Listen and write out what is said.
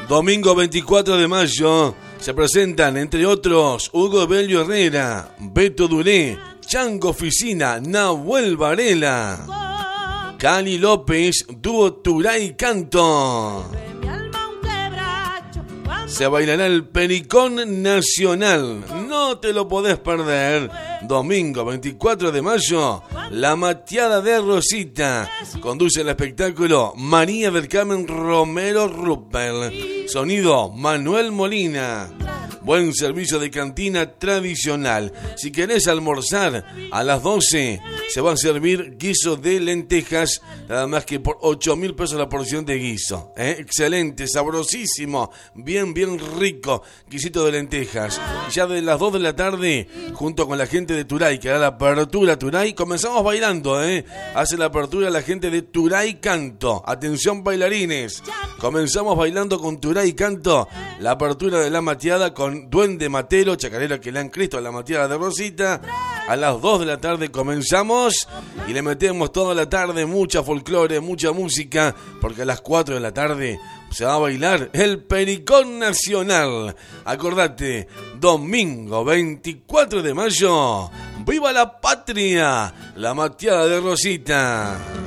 Domingo 24 de mayo se presentan, entre otros, Hugo Bello Herrera, Beto Duré, Chango Oficina, Nahuel Varela, Cali López, dúo Turay Canto. Se bailará el Pericón Nacional, no te lo podés perder. Domingo 24 de mayo, La Mateada de Rosita. Conduce el espectáculo María del Carmen Romero Ruppel. Sonido Manuel Molina. Buen servicio de cantina tradicional. Si querés almorzar a las 12, se va a servir guiso de lentejas, nada más que por 8.000 pesos la porción de guiso. Excelente, sabrosísimo, bien rico, guisito de lentejas. Ya de las 2 de la tarde, junto con la gente de Turay, que hará la apertura Turay, comenzamos bailando, hace la apertura la gente de Turay Canto. Atención bailarines, comenzamos bailando con Turay Canto, la apertura de la mateada con Duende Matero, chacarera que le han Cristo a la mateada de Rosita. A las 2 de la tarde comenzamos y le metemos toda la tarde mucha folclore, mucha música, porque a las 4 de la tarde se va a bailar el Pericón Nacional. Acordate, domingo 24 de mayo, ¡viva la patria! La mateada de Rosita.